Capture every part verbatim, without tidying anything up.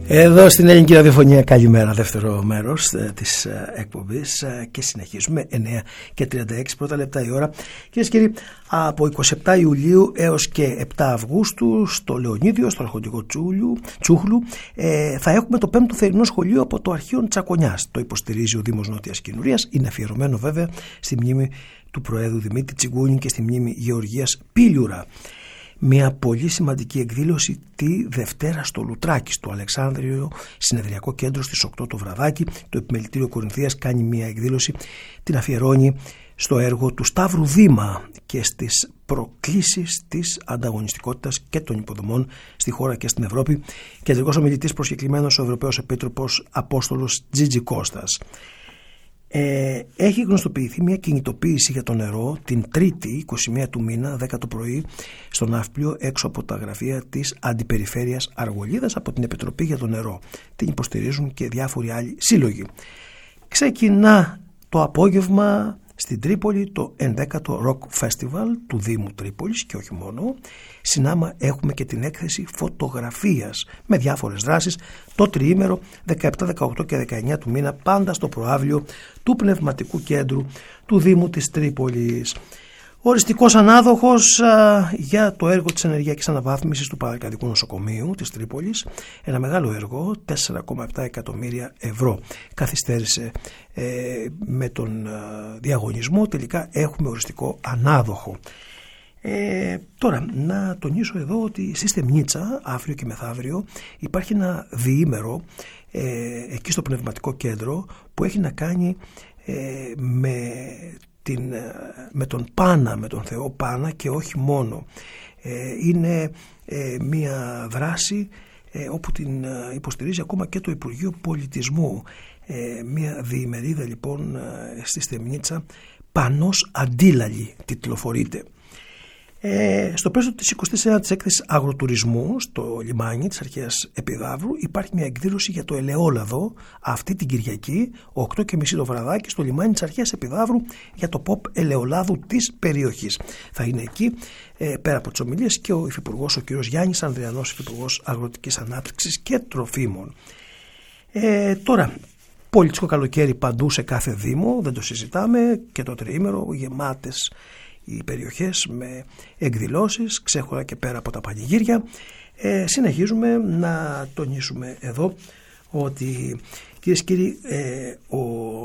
Εδώ στην Ελληνική Ραδιοφωνία, καλημέρα, δεύτερο μέρος ε, της ε, εκπομπής ε, και συνεχίζουμε εννιά και τριάντα έξι πρώτα λεπτά η ώρα. Κυρίες και κύριοι, από εικοστή εβδόμη Ιουλίου έως και επτά Αυγούστου στο Λεωνίδιο, στο αρχαιολογικό Τσούχλου, ε, θα έχουμε το πέμπτο θερινό σχολείο από το αρχείο Τσακονιάς. Το υποστηρίζει ο Δήμος Νότιας Κινουρίας, είναι αφιερωμένο βέβαια στη μνήμη του Προέδρου Δημήτρη Τσιγκούνη και στη μνήμη Γεωργίας Πίλιουρα. Μια πολύ σημαντική εκδήλωση τη Δευτέρα στο Λουτράκι, στο Αλεξάνδριο Συνεδριακό Κέντρο στις οκτώ το βραδάκι. Το Επιμελητήριο Κορινθίας κάνει μια εκδήλωση, την αφιερώνει στο έργο του Σταύρου Δήμα και στις προκλήσεις της ανταγωνιστικότητας και των υποδομών στη χώρα και στην Ευρώπη. Κεντρικός ομιλητής προσκεκλημένος ο Ευρωπαίος Επίτροπος Απόστολος Τζίτζι Κώστας. Ε, έχει γνωστοποιηθεί μια κινητοποίηση για το νερό την Τρίτη, είκοσι μία του μήνα, δέκα το πρωί, στο Ναύπλιο, έξω από τα γραφεία της Αντιπεριφέρειας Αργολίδας από την Επιτροπή για το Νερό. Την υποστηρίζουν και διάφοροι άλλοι σύλλογοι. Ξεκινά το απόγευμα στην Τρίπολη το ενδέκατο Rock Festival του Δήμου Τρίπολης και όχι μόνο. Συνάμα έχουμε και την έκθεση φωτογραφίας με διάφορες δράσεις το τριήμερο δεκαεπτά, δεκαοκτώ και δεκαεννιά του μήνα, πάντα στο προαύλιο του Πνευματικού Κέντρου του Δήμου της Τρίπολης. Οριστικός ανάδοχος α, για το έργο της ενεργειακής αναβάθμισης του Παρακαδικού Νοσοκομείου της Τρίπολης, ένα μεγάλο έργο, τέσσερα κόμμα επτά εκατομμύρια ευρώ. Καθυστέρησε ε, με τον α, διαγωνισμό, τελικά έχουμε οριστικό ανάδοχο. Ε, τώρα, να τονίσω εδώ ότι στη Στεμνίτσα, αύριο και μεθαύριο, υπάρχει ένα διήμερο ε, εκεί στο Πνευματικό Κέντρο που έχει να κάνει ε, με... Την, με τον Πάνα, με τον Θεό Πάνα και όχι μόνο. Ε, είναι ε, μια δράση ε, όπου την υποστηρίζει ακόμα και το Υπουργείο Πολιτισμού. Ε, μια διημερίδα λοιπόν στη Στεμνίτσα, Πανός Αντίλαλη τιτλοφορείται. Ε, στο πλαίσιο της εικοστής ένατης έκθεσης αγροτουρισμού στο λιμάνι της αρχαίας Επιδαύρου υπάρχει μια εκδήλωση για το ελαιόλαδο αυτή την Κυριακή οκτώ και μισή το βραδάκι στο λιμάνι της αρχαίας Επιδαύρου για το pop ελαιολάδου της περιοχής. Θα είναι εκεί ε, πέρα από τις ομιλίες και ο Υφυπουργός ο κ. Γιάννης Ανδριανός, Υφυπουργός Αγροτικής Ανάπτυξης και Τροφίμων. Ε, τώρα, πολιτικό καλοκαίρι παντού σε κάθε δήμο, δεν το συζητάμε, και το τριήμερο γεμάτες οι περιοχές με εκδηλώσεις, ξέχωρα και πέρα από τα πανηγύρια. Ε, συνεχίζουμε να τονίσουμε εδώ ότι, κυρίες και κύριοι, ε, ο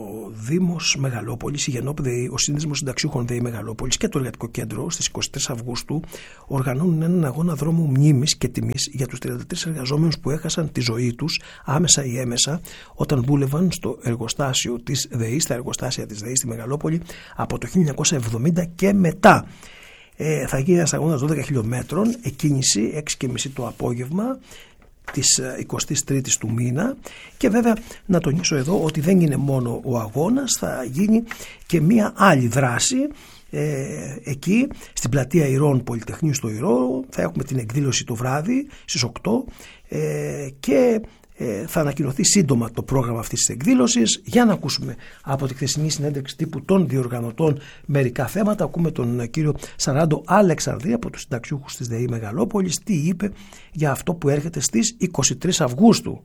Δήμος Μεγαλόπολης, η Γενόπ ΔΕΗ, ο Σύνδεσμος Συνταξιούχων ΔΕΗ Μεγαλόπολης και το Εργατικό Κέντρο στις εικοστή τρίτη Αυγούστου οργανώνουν έναν αγώνα δρόμου μνήμης και τιμής για τους τριάντα τρεις εργαζόμενους που έχασαν τη ζωή τους άμεσα ή έμεσα όταν δούλευαν στο εργοστάσιο της ΔΕΗ, στα εργοστάσια της ΔΕΗ στη Μεγαλόπολη από το χίλια εννιακόσια εβδομήντα και μετά. Ε, θα γίνει ένας αγώνας δώδεκα χιλιόμετρων, εκκίνηση έξι και μισή το απόγευμα της εικοστής τρίτης του μήνα. Και βέβαια να τονίσω εδώ ότι δεν είναι μόνο ο αγώνας, θα γίνει και μία άλλη δράση ε, εκεί στην πλατεία Ηρών Πολυτεχνείου στο Ηρώ. Θα έχουμε την εκδήλωση το βράδυ στις οκτώ ε, και ε, θα ανακοινωθεί σύντομα το πρόγραμμα αυτής της εκδήλωσης. Για να ακούσουμε από τη χθεσινή συνέντευξη τύπου των διοργανωτών μερικά θέματα. Ακούμε τον κύριο Σαράντο Αλεξανδρή από τους συνταξιούχους της ΔΕΗ Μεγαλόπολης, τι είπε για αυτό που έρχεται στις εικοστή τρίτη Αυγούστου.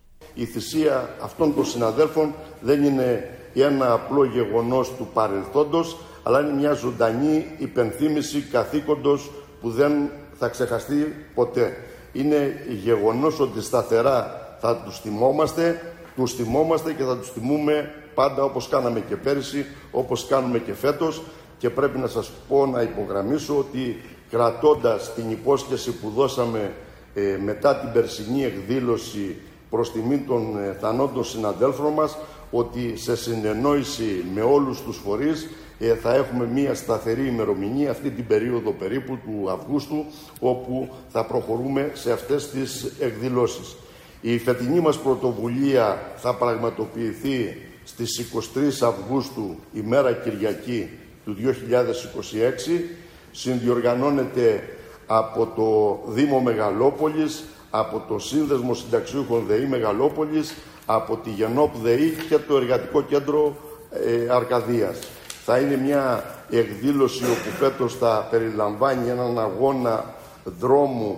Η θυσία αυτών των συναδέλφων δεν είναι ένα απλό γεγονός του παρελθόντος, αλλά είναι μια ζωντανή υπενθύμηση καθήκοντος που δεν θα ξεχαστεί ποτέ. Είναι γεγονός ότι σταθερά θα τους θυμόμαστε, τους θυμόμαστε και θα τους θυμούμε πάντα, όπως κάναμε και πέρυσι, όπως κάνουμε και φέτος. Και πρέπει να σας πω, να υπογραμμίσω ότι κρατώντας την υπόσχεση που δώσαμε ε, μετά την περσινή εκδήλωση προς τιμή των ε, θανόντων συναδέλφων μας, ότι σε συνεννόηση με όλους τους φορείς ε, θα έχουμε μία σταθερή ημερομηνία αυτή την περίοδο περίπου του Αυγούστου, όπου θα προχωρούμε σε αυτές τις εκδηλώσεις. Η φετινή μας πρωτοβουλία θα πραγματοποιηθεί στις εικοστή τρίτη Αυγούστου, ημέρα Κυριακή του δύο χιλιάδες είκοσι έξι. Συνδιοργανώνεται από το Δήμο Μεγαλόπολης, από το Σύνδεσμο Συνταξιούχων ΔΕΗ Μεγαλόπολης, από τη Γενόπ ΔΕΗ και το Εργατικό Κέντρο ε, Αρκαδίας. Θα είναι μια εκδήλωση όπου φέτος θα περιλαμβάνει έναν αγώνα δρόμου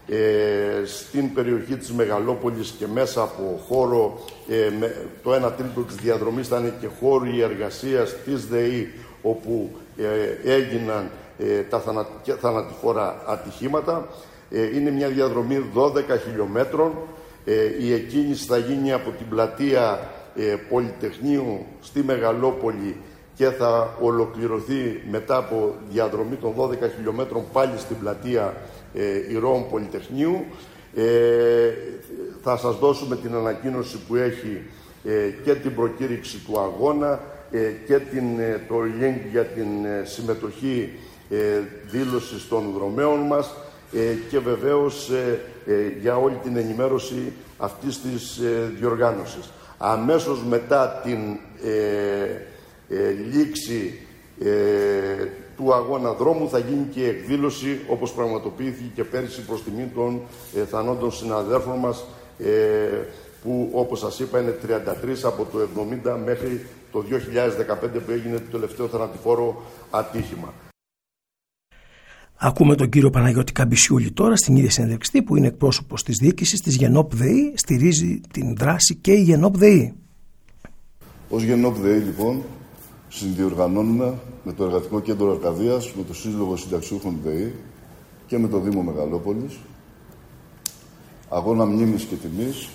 ε, στην περιοχή της Μεγαλόπολης και μέσα από χώρο, ε, με, το ένα τρίτο της διαδρομής ήταν και χώροι εργασίας της ΔΕΗ, όπου ε, έγιναν ε, τα θανα, θανατηφόρα ατυχήματα. Ε, είναι μια διαδρομή δώδεκα χιλιόμετρων. Ε, η εκκίνηση θα γίνει από την πλατεία ε, Πολυτεχνείου στη Μεγαλόπολη και θα ολοκληρωθεί μετά από διαδρομή των δώδεκα χιλιόμετρων πάλι στην πλατεία ε, Ηρώων Πολυτεχνείου. Ε, θα σας δώσουμε την ανακοίνωση που έχει ε, και την προκήρυξη του αγώνα ε, και την, ε, το link για την ε, συμμετοχή ε, δήλωσης των δρομέων μας ε, και βεβαίως ε, ε, για όλη την ενημέρωση αυτής της ε, διοργάνωσης. Αμέσως μετά την ε, ε, λήξη ε, του αγώνα δρόμου θα γίνει και η εκδήλωση, όπως πραγματοποιήθηκε και πέρυσι, προς τιμή των ε, θανόντων συναδέλφων μας, ε, που όπως σας είπα είναι τριάντα τρία από το εβδομήντα μέχρι το δύο χιλιάδες δεκαπέντε που έγινε το τελευταίο θανατηφόρο ατύχημα. Ακούμε τον κύριο Παναγιώτη Καμπισιούλη τώρα στην ίδια συνέντευξη, που είναι εκπρόσωπος της διοίκησης της Γενόπ ΔΕΗ, στηρίζει την δράση και η Γενόπ ΔΕΗ. Ως Γενόπ ΔΕΗ, λοιπόν, συνδιοργανώνουμε με το Εργατικό Κέντρο Αρκαδίας, με το Σύλλογο Συνταξιούχων ΔΕΗ και με το Δήμο Μεγαλόπολης αγώνα μνήμης και τιμής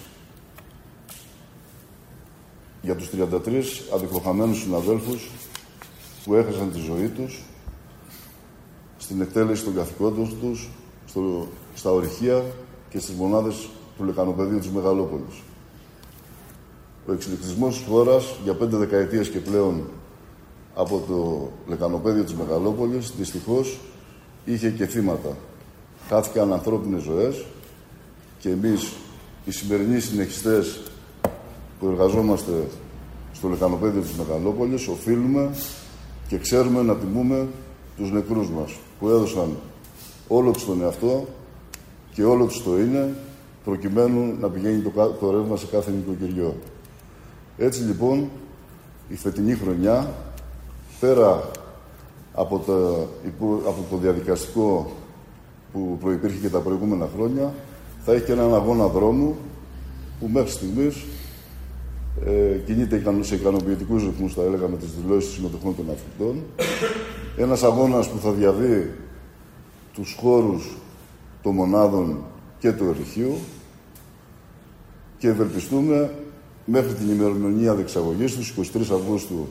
για τους τριάντα τρεις αδικοχαμένους συναδέλφους που έχασαν τη ζωή τους στην εκτέλεση των καθηκόντων τους στο, στα ορυχεία και στις μονάδες του Λεκανοπεδίου της Μεγαλόπολης. Ο εξελικτισμός της χώρας για πέντε δεκαετίες και πλέον από το Λεκανοπέδιο της Μεγαλόπολης δυστυχώς είχε και θύματα. Χάθηκαν ανθρώπινες ζωές και εμείς, οι σημερινοί συνεχιστές που εργαζόμαστε στο Λεκανοπέδιο της Μεγαλόπολης, οφείλουμε και ξέρουμε να τιμούμε τους νεκρούς μας που έδωσαν όλο τους τον εαυτό και όλο τους το είναι προκειμένου να πηγαίνει το, το ρεύμα σε κάθε νοικοκυριό. Έτσι λοιπόν η φετινή χρονιά, πέρα από, τα, από το διαδικαστικό που προϋπήρχε και τα προηγούμενα χρόνια, θα έχει και έναν αγώνα δρόμου που μέχρι στιγμής ε, κινείται σε ικανοποιητικούς ρυθμούς, θα έλεγα, με τις δηλώσεις συμμετοχών των αθλητών. Ένας αγώνας που θα διαδεί τους χώρους των μονάδων και του ορυχείου και ευελπιστούμε μέχρι την ημερομηνία διεξαγωγής του, είκοσι τρεις Αυγούστου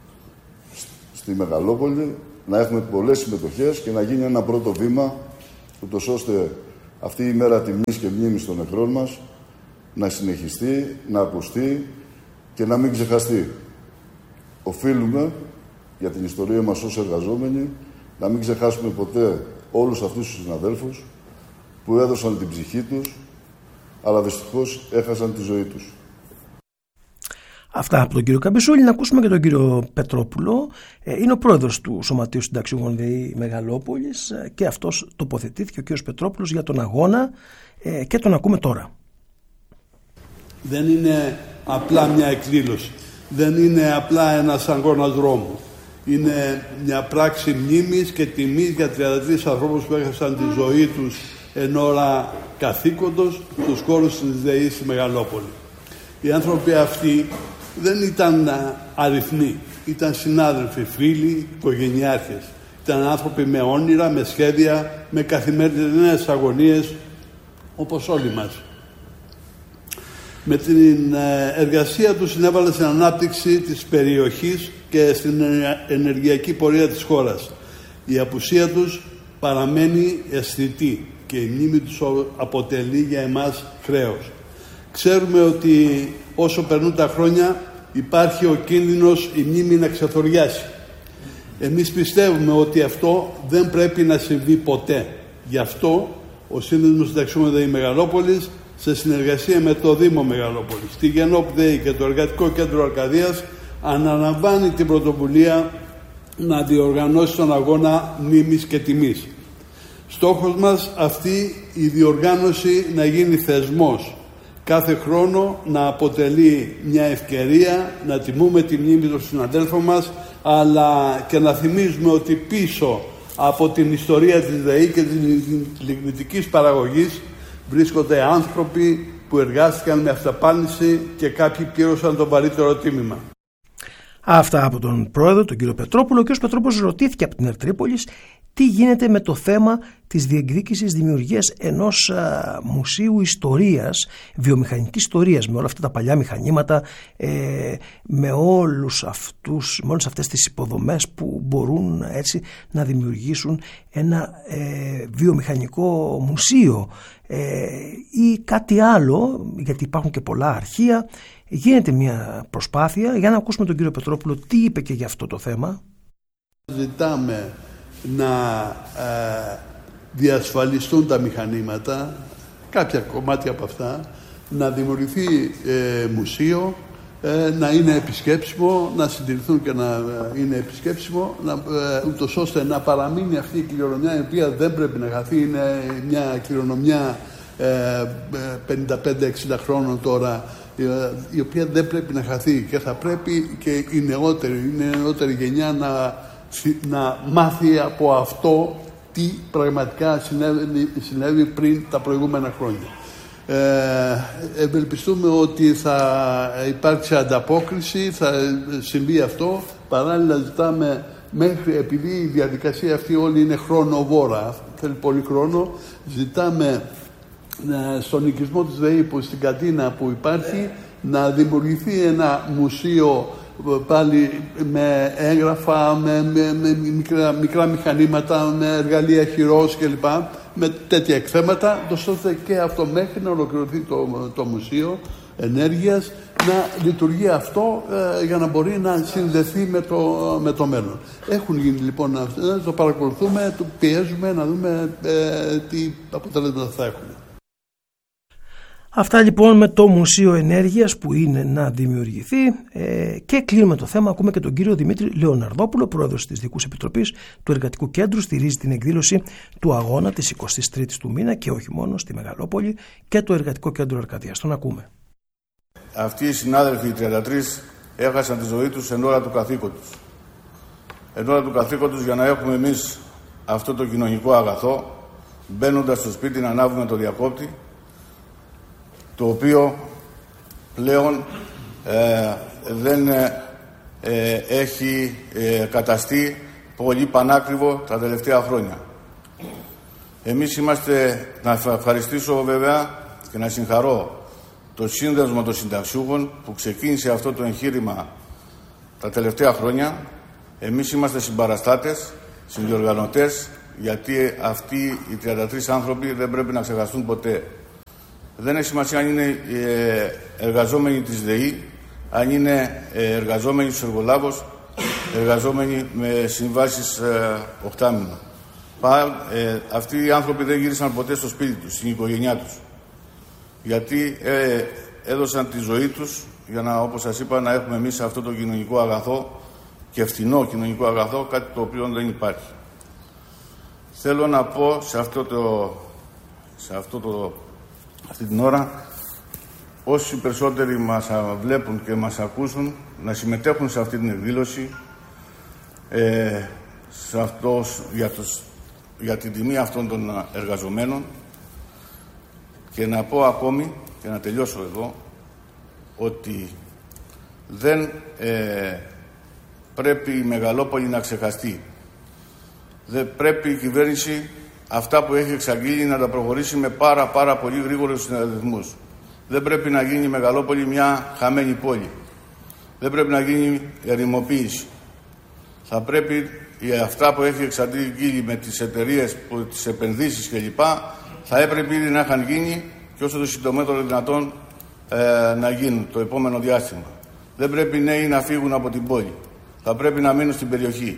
στη Μεγαλόπολη, να έχουμε πολλές συμμετοχές και να γίνει ένα πρώτο βήμα, ούτως ώστε αυτή η μέρα τιμής και μνήμης των νεκρών μας να συνεχιστεί, να ακουστεί και να μην ξεχαστεί. Οφείλουμε, για την ιστορία μας ως εργαζόμενοι, να μην ξεχάσουμε ποτέ όλους αυτούς τους συναδέλφους που έδωσαν την ψυχή τους, αλλά δυστυχώς έχασαν τη ζωή τους. Αυτά από τον κύριο Καμπισούλη. Να ακούσουμε και τον κύριο Πετρόπουλο. Είναι ο πρόεδρος του Σωματείου Συνταξιούχων ΔΕΗ Μεγαλόπολης και αυτός τοποθετήθηκε, ο κύριος Πετρόπουλος, για τον αγώνα και τον ακούμε τώρα. Δεν είναι απλά μια εκδήλωση. Δεν είναι απλά ένας αγώνας δρόμου. Είναι μια πράξη μνήμης και τιμής για τριάντα τρεις ανθρώπους που έχασαν τη ζωή τους εν ώρα καθήκοντος στους χώρους της ΔΕΗ στη Μεγαλόπολη. Οι άνθρωποι αυτοί δεν ήταν αριθμοί, ήταν συνάδελφοι, φίλοι, οικογενειάρχες. Ήταν άνθρωποι με όνειρα, με σχέδια, με καθημερινές αγωνίες, όπως όλοι μας. Με την εργασία τους συνέβαλε στην ανάπτυξη της περιοχής και στην ενεργειακή πορεία της χώρας. Η απουσία τους παραμένει αισθητή και η μνήμη τους αποτελεί για εμάς χρέος. Ξέρουμε ότι όσο περνούν τα χρόνια υπάρχει ο κίνδυνος η μνήμη να ξεθοριάσει. Εμείς πιστεύουμε ότι αυτό δεν πρέπει να συμβεί ποτέ. Γι' αυτό ο Σύνδεσμος Συνταξιούχων ΔΕΗ Μεγαλόπολης, σε συνεργασία με το Δήμο Μεγαλόπολης, τη Γενόπ ΔΕΗ και το Εργατικό Κέντρο Αρκαδίας, αναλαμβάνει την πρωτοβουλία να διοργανώσει τον αγώνα μνήμης και τιμής. Στόχος μας αυτή η διοργάνωση να γίνει θεσμός. Κάθε χρόνο να αποτελεί μια ευκαιρία να τιμούμε τη μνήμη των συναδέλφων μας, αλλά και να θυμίζουμε ότι πίσω από την ιστορία της ΔΕΗ και της λιγνητικής παραγωγής βρίσκονται άνθρωποι που εργάστηκαν με αυταπάλνηση και κάποιοι πλήρωσαν το βαρύτερο τίμημα. Αυτά από τον πρόεδρο, τον κύριο Πετρόπουλο. Ο κύριος Πετρόπουλος ρωτήθηκε από την Ερτρίπολης τι γίνεται με το θέμα της διεκδίκησης δημιουργίας ενός α, μουσείου ιστορίας, βιομηχανικής ιστορίας, με όλα αυτά τα παλιά μηχανήματα, ε, με, όλους αυτούς, με όλες αυτές τις υποδομές που μπορούν έτσι να δημιουργήσουν ένα ε, βιομηχανικό μουσείο ε, ή κάτι άλλο, γιατί υπάρχουν και πολλά αρχεία. Γίνεται μια προσπάθεια. Για να ακούσουμε τον κύριο Πετρόπουλο τι είπε και για αυτό το θέμα. Ζητάμε να ε, διασφαλιστούν τα μηχανήματα, κάποια κομμάτια από αυτά, να δημιουργηθεί ε, μουσείο, ε, να είναι επισκέψιμο, να συντηρηθούν και να είναι επισκέψιμο, να, ε, ούτως ώστε να παραμείνει αυτή η κληρονομιά, η οποία δεν πρέπει να χαθεί. Είναι μια κληρονομιά ε, πενήντα πέντε εξήντα χρόνων τώρα, η οποία δεν πρέπει να χαθεί και θα πρέπει και η νεότερη, η νεότερη γενιά να, να μάθει από αυτό τι πραγματικά συνέβη, συνέβη πριν τα προηγούμενα χρόνια. Ε, ευελπιστούμε ότι θα υπάρξει ανταπόκριση, θα συμβεί αυτό. Παράλληλα ζητάμε, μέχρι, επειδή η διαδικασία αυτή όλη είναι χρονοβόρα, θέλει πολύ χρόνο, ζητάμε στον οικισμό της ΔΕΗ, που στην Κατίνα που υπάρχει, να δημιουργηθεί ένα μουσείο πάλι με έγγραφα, με, με, με μικρά, μικρά μηχανήματα, με εργαλεία χειρός κλπ, με τέτοια εκθέματα, ώστε και αυτό μέχρι να ολοκληρωθεί το, το Μουσείο Ενέργειας να λειτουργεί αυτό ε, για να μπορεί να συνδεθεί με το, με το μέλλον. Έχουν γίνει λοιπόν, ε, το παρακολουθούμε, το πιέζουμε να δούμε ε, τι αποτελέσματα θα έχουμε. Αυτά λοιπόν με το Μουσείο Ενέργειας που είναι να δημιουργηθεί ε, και κλείνουμε το θέμα. Ακούμε και τον κύριο Δημήτρη Λεωναρδόπουλο, πρόεδρος της Δικής Επιτροπής του Εργατικού Κέντρου. Στηρίζει την εκδήλωση του αγώνα της εικοστής τρίτης του μήνα και όχι μόνο στη Μεγαλόπολη και το Εργατικό Κέντρο Αρκαδίας. Τον ακούμε. Αυτοί οι συνάδελφοι, οι τριάντα τρεις, έχασαν τη ζωή τους εν ώρα του καθήκοντος. Εν ώρα του καθήκοντος για να έχουμε εμείς αυτό το κοινωνικό αγαθό, μπαίνοντας στο σπίτι να ανάβουμε το διακόπτη, το οποίο πλέον ε, δεν ε, έχει ε, καταστεί πολύ πανάκριβο τα τελευταία χρόνια. Εμείς είμαστε, να ευχαριστήσω βέβαια και να συγχαρώ το Σύνδεσμο των Συνταξιούχων που ξεκίνησε αυτό το εγχείρημα τα τελευταία χρόνια. Εμείς είμαστε συμπαραστάτες, συνδιοργανωτές, γιατί αυτοί οι τριάντα τρεις άνθρωποι δεν πρέπει να ξεχαστούν ποτέ. Δεν έχει σημασία αν είναι εργαζόμενοι της ΔΕΗ, αν είναι εργαζόμενοι στους εργολάβους, εργαζόμενοι με συμβάσεις οχτάμινο. Ε, αυτοί οι άνθρωποι δεν γύρισαν ποτέ στο σπίτι τους, στην οικογένειά τους. Γιατί ε, έδωσαν τη ζωή τους για να, όπως σας είπα, να έχουμε εμείς αυτό το κοινωνικό αγαθό και φθηνό κοινωνικό αγαθό, κάτι το οποίο δεν υπάρχει. Θέλω να πω σε αυτό το, σε αυτό το, αυτή την ώρα, όσοι περισσότεροι μας βλέπουν και μας ακούσουν, να συμμετέχουν σε αυτή την εκδήλωση, ε, σε αυτός, για, τους, για την τιμή αυτών των εργαζομένων. Και να πω ακόμη, και να τελειώσω εδώ, ότι δεν ε, πρέπει η Μεγαλόπολη να ξεχαστεί. Δεν πρέπει η κυβέρνηση αυτά που έχει εξαγγείλει να τα προχωρήσει με πάρα πάρα πολύ γρήγορους συναδελφισμούς. Δεν πρέπει να γίνει η Μεγαλόπολη μια χαμένη πόλη. Δεν πρέπει να γίνει ερημοποίηση. Θα πρέπει αυτά που έχει εξαγγείλει με τις εταιρείες, τις επενδύσεις κλπ. Θα έπρεπε ήδη να είχαν γίνει και όσο το συντομότερο δυνατόν ε, να γίνουν το επόμενο διάστημα. Δεν πρέπει οι νέοι να φύγουν από την πόλη. Θα πρέπει να μείνουν στην περιοχή.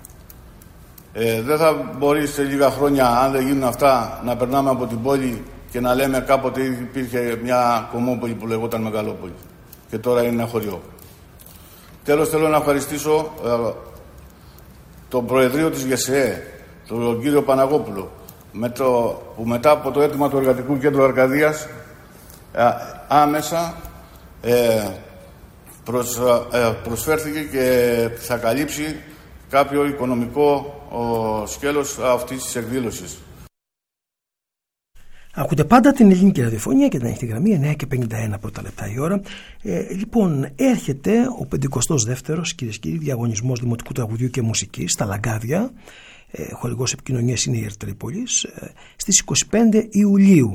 Ε, δεν θα μπορεί σε λίγα χρόνια, αν δεν γίνουν αυτά, να περνάμε από την πόλη και να λέμε κάποτε υπήρχε μια κομμόπολη που λεγόταν Μεγαλόπολη και τώρα είναι ένα χωριό. Τέλος, θέλω να ευχαριστήσω ε, τον Προεδρείο της ΓΕΣΕΕ, τον κύριο Παναγόπουλο, με το, που μετά από το αίτημα του Εργατικού Κέντρου Αρκαδίας ε, άμεσα ε, προς, ε, προσφέρθηκε και θα καλύψει κάποιο οικονομικό ο, σκέλος αυτής της εκδήλωσης. Ακούτε πάντα την ελληνική ραδιοφωνία και την ανοιχτή γραμμή εννιά και πενήντα ένα πρώτα λεπτά η ώρα. Ε, λοιπόν, έρχεται ο πενηκοστός δεύτερος, κυρίες και κύριοι, διαγωνισμός Δημοτικού Τραγουδιού και Μουσικής στα Λαγκάδια. Ε, χορηγός επικοινωνίας είναι η ΕΡΤ Τρίπολης, ε, στις είκοσι πέντε Ιουλίου.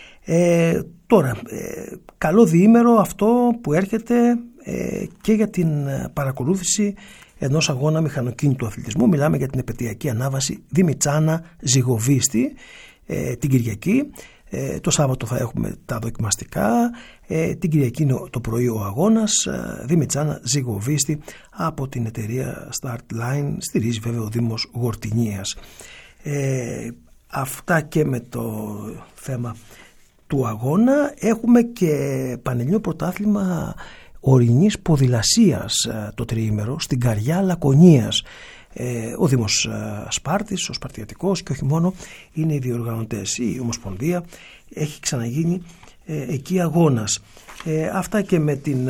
Ε, τώρα, ε, καλό διήμερο αυτό που έρχεται ε, και για την παρακολούθηση ενός αγώνα μηχανοκίνητου αθλητισμού. Μιλάμε για την επαιτειακή ανάβαση Δημητσάνα Ζιγοβίστη ε, την Κυριακή. Ε, το Σάββατο θα έχουμε τα δοκιμαστικά. Ε, την Κυριακή είναι το πρωί ο αγώνας ε, Δημητσάνα Ζιγοβίστη από την εταιρεία Startline. Στηρίζει βέβαια ο Δήμος Γορτινίας. Ε, αυτά και με το θέμα του αγώνα. Έχουμε και πανελληνικό πρωτάθλημα ορεινής ποδηλασίας το τριήμερο στην Καριά Λακωνίας. Ε, ο Δήμος Σπάρτης, ο Σπαρτιατικός και όχι μόνο είναι οι διοργανωτές. Η Ομοσπονδία έχει ξαναγίνει ε, εκεί αγώνας. Ε, αυτά και με την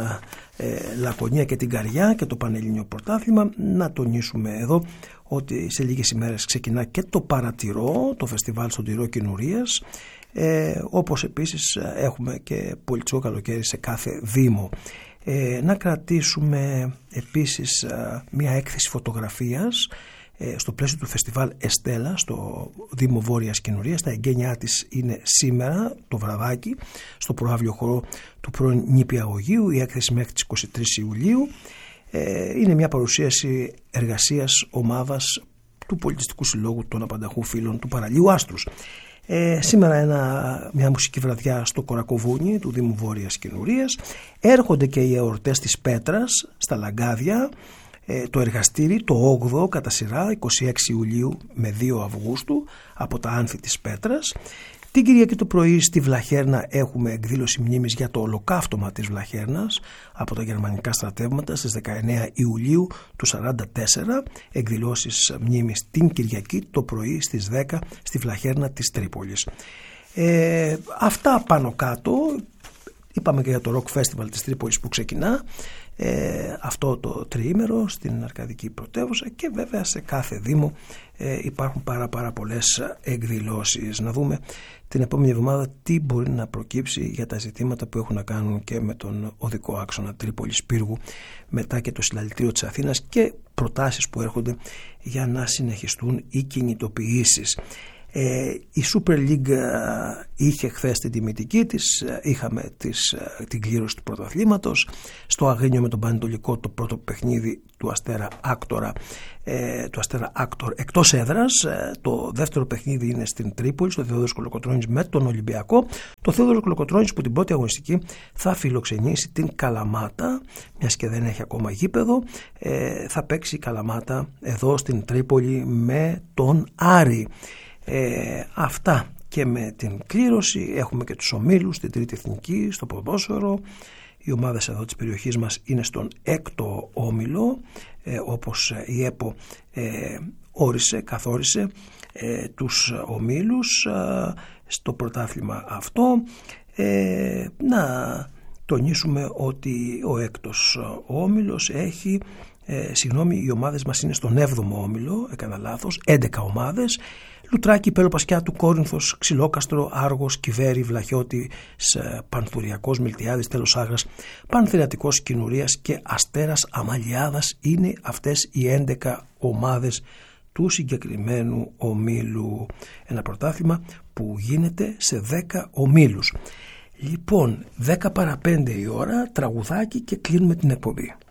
ε, Λακωνία και την Καριά και το Πανελληνικό Πρωτάθλημα. Να τονίσουμε εδώ ότι σε λίγες ημέρες ξεκινά και το Παρατηρώ, το φεστιβάλ στον Τηρό Κινουρίας, ε, όπως επίσης έχουμε και πολιτικό καλοκαίρι σε κάθε δήμο. Ε, να κρατήσουμε επίσης μια έκθεση φωτογραφίας ε, στο πλαίσιο του φεστιβάλ Εστέλα στο Δήμο Βόρειας Κινουρίας. Τα εγγένειά της είναι σήμερα το βραδάκι στο προαύλιο χώρο του πρώην νηπιαγωγείου. Η έκθεση μέχρι τις είκοσι τρεις Ιουλίου. Ε, είναι μια παρουσίαση εργασίας ομάδας του Πολιτιστικού Συλλόγου των Απανταχού Φίλων του Παραλίου Άστρους. Ε, σήμερα ένα, μια μουσική βραδιά στο Κορακοβούνι του Δήμου Βόρειας Κινουρίας. Έρχονται και οι εορτές της Πέτρας στα Λαγκάδια, ε, το εργαστήρι το όγδοο κατά σειρά είκοσι έξι Ιουλίου με δύο Αυγούστου από τα Άνθη της Πέτρας. Την Κυριακή το πρωί στη Βλαχέρνα έχουμε εκδήλωση μνήμης για το ολοκαύτωμα της Βλαχέρνας από τα γερμανικά στρατεύματα στις δεκαεννέα Ιουλίου του σαράντα τέσσερα. Εκδηλώσεις μνήμης την Κυριακή το πρωί στις δέκα στη Βλαχέρνα της Τρίπολης. Ε, αυτά πάνω κάτω. Είπαμε και για το Rock Festival της Τρίπολης που ξεκινά ε, αυτό το τριήμερο στην Αρκαδική Πρωτεύουσα και βέβαια σε κάθε δήμο ε, υπάρχουν πάρα πάρα πολλές εκδηλώσεις. Να δούμε την επόμενη εβδομάδα τι μπορεί να προκύψει για τα ζητήματα που έχουν να κάνουν και με τον οδικό άξονα Τρίπολης Πύργου μετά και το συλλαλητήριο της Αθήνας και προτάσεις που έρχονται για να συνεχιστούν οι κινητοποιήσεις. Ε, η Super League ε, είχε χθες την τιμητική της, ε, είχαμε τις, ε, την κλήρωση του πρωταθλήματος στο Αγρίνιο με τον Πανετολικό, το πρώτο παιχνίδι του Αστέρα Άκτορα, ε, του Αστέρα Άκτορ εκτός έδρας. Ε, το δεύτερο παιχνίδι είναι στην Τρίπολη, στο Θεόδωρος Κολοκοτρώνης με τον Ολυμπιακό. Το Θεόδωρος Κολοκοτρώνης που την πρώτη αγωνιστική θα φιλοξενήσει την Καλαμάτα, μιας και δεν έχει ακόμα γήπεδο. Ε, θα παίξει η Καλαμάτα εδώ στην Τρίπολη με τον Άρη. Ε, αυτά και με την κλήρωση. Έχουμε και τους ομίλους στην Τρίτη Εθνική, στο ποδόσφαιρο. Οι ομάδες εδώ της περιοχής μας είναι στον έκτο όμιλο, ε, όπως η ΕΠΟ ε, όρισε, καθόρισε ε, τους ομίλους ε, στο πρωτάθλημα αυτό. Ε, να τονίσουμε ότι ο έκτος όμιλος έχει ε, συγγνώμη, οι ομάδες μας είναι στον έβδομο όμιλο, έκανα λάθος, έντεκα ομάδες. Λουτράκι, Πέλο Πασιάτου, Κόρινθος, Ξυλόκαστρο, Άργος, Κιβέρι, Βλαχιώτης, Πανθουριακός, Μιλτιάδης, Τέλος Άγρας, Πανθερατικός, Κινουρίας και Αστέρας Αμαλιάδας είναι αυτές οι έντεκα ομάδες του συγκεκριμένου ομίλου. Ένα πρωτάθλημα που γίνεται σε δέκα ομίλους. Λοιπόν, δέκα παρά πέντε η ώρα, τραγουδάκι και κλείνουμε την εκπομπή.